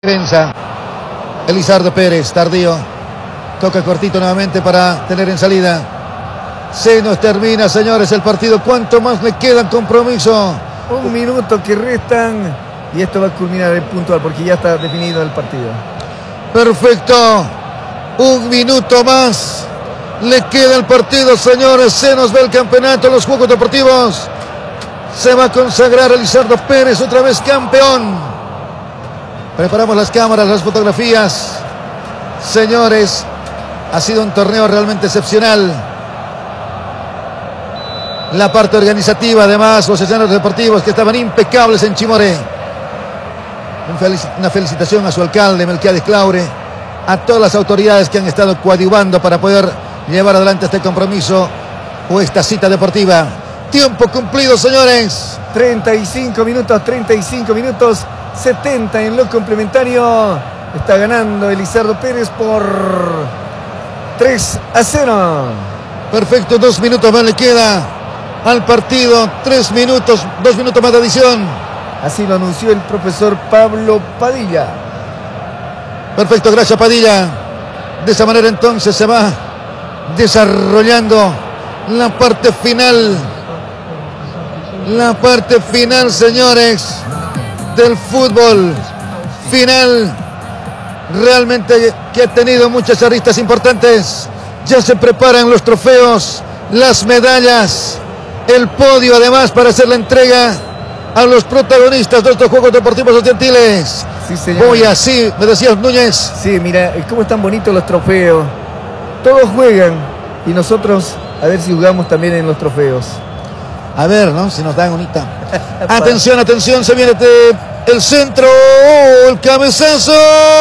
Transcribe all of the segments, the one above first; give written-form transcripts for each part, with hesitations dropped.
Defensa, Elizardo Pérez, tardío, toca cortito nuevamente para tener en salida. Se nos termina, señores, el partido. ¿Cuánto más le queda? Compromiso. Un minuto que restan y esto va a culminar el puntual porque ya está definido el partido. Perfecto. Un minuto más le queda el partido, señores. Se nos va el campeonato, los Juegos Deportivos. Se va a consagrar Elizardo Pérez, otra vez campeón. Preparamos las cámaras, las fotografías. Señores, ha sido un torneo realmente excepcional. La parte organizativa, además, los escenarios deportivos que estaban impecables en Chimoré. Una felicitación a su alcalde, Melquiades Claure, a todas las autoridades que han estado coadyuvando para poder llevar adelante este compromiso o esta cita deportiva. Tiempo cumplido, señores. 35 minutos, 70 en lo complementario. Está ganando Elizardo Pérez por 3-0. Perfecto, 2 minutos más le queda al partido. 3 minutos, 2 minutos más de adición. Así lo anunció el profesor Pablo Padilla. Perfecto, gracias Padilla. De esa manera entonces se va desarrollando la parte final. La parte final, señores, del fútbol. Final realmente que ha tenido muchas aristas importantes. Ya se preparan los trofeos, las medallas, el podio además para hacer la entrega a los protagonistas de estos Juegos Deportivos Estudiantiles. Sí, señor. Voy así, me decías, Núñez. Sí, mira, cómo están bonitos los trofeos. Todos juegan y nosotros a ver si jugamos también en los trofeos. A ver, ¿no? Si nos dan unita. Atención, atención, se viene el centro, el cabezazo.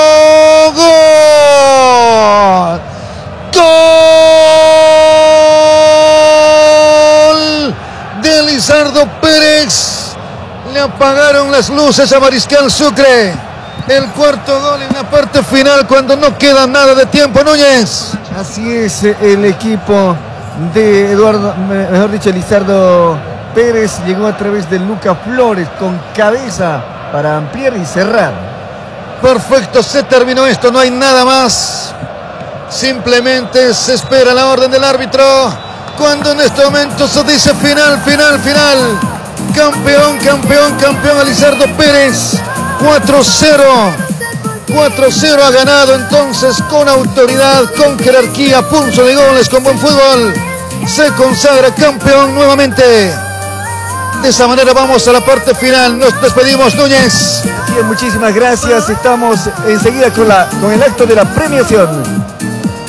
¡Gol! ¡Gol! De Elizardo Pérez. Le apagaron las luces a Mariscal Sucre. El cuarto gol en la parte final cuando no queda nada de tiempo, Núñez. Así es, el equipo de Elizardo Pérez llegó a través de Lucas Flores con cabeza para ampliar y cerrar. Perfecto, se terminó esto, no hay nada más. Simplemente se espera la orden del árbitro cuando en este momento se dice final. Campeón Elizardo Pérez. 4-0 ha ganado entonces con autoridad, con jerarquía, pulso de goles, con buen fútbol. Se consagra campeón nuevamente. De esa manera vamos a la parte final. Nos despedimos, Núñez. Muchísimas gracias. Estamos enseguida con el acto de la premiación.